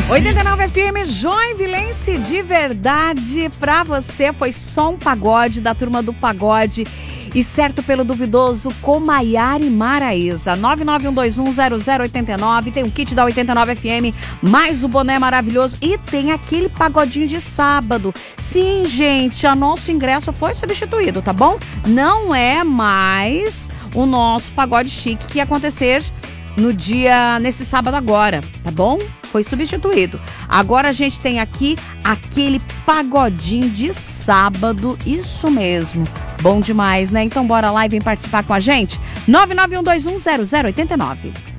89 FM, Joinvilense de verdade pra você. Foi só um pagode da turma do pagode. E certo pelo duvidoso com Maiara e Maraísa. 991210089. Tem o kit da 89 FM, mais o boné maravilhoso. E tem aquele pagodinho de sábado. Sim, gente, o nosso ingresso foi substituído, tá bom? Não é mais o nosso pagode chique que ia acontecer nesse sábado agora, tá bom? Foi substituído. Agora a gente tem aqui aquele pagodinho de sábado, isso mesmo. Bom demais, né? Então bora lá e vem participar com a gente. 991210089.